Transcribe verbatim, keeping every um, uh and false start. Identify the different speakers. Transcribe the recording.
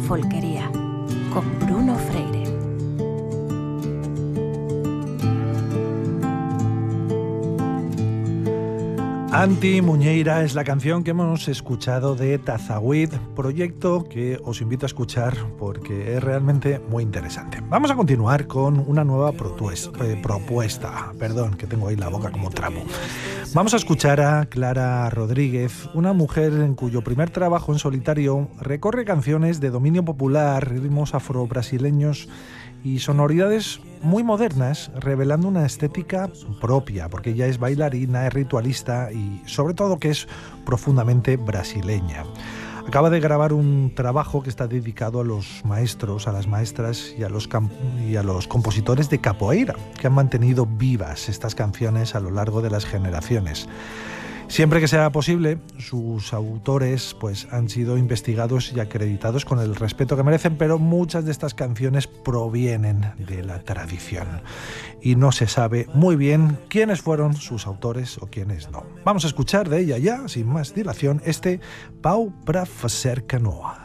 Speaker 1: folquería, con Bruno Freire.
Speaker 2: Anti Muñeira es la canción que hemos escuchado de Tazahuid, proyecto que os invito a escuchar porque es realmente muy interesante. Vamos a continuar con una nueva eh, propuesta. Perdón, que tengo ahí la boca como trapo. Vamos a escuchar a Clara Rodríguez, una mujer en cuyo primer trabajo en solitario recorre canciones de dominio popular, ritmos afro-brasileños y sonoridades muy modernas, revelando una estética propia, porque ella es bailarina, es ritualista y sobre todo que es profundamente brasileña. Acaba de grabar un trabajo que está dedicado a los maestros, a las maestras y a los, y a los compositores de capoeira, que han mantenido vivas estas canciones a lo largo de las generaciones. Siempre que sea posible, sus autores pues, han sido investigados y acreditados con el respeto que merecen, pero muchas de estas canciones provienen de la tradición y no se sabe muy bien quiénes fueron sus autores o quiénes no. Vamos a escuchar de ella ya, sin más dilación, este Pau pra fazer canoa.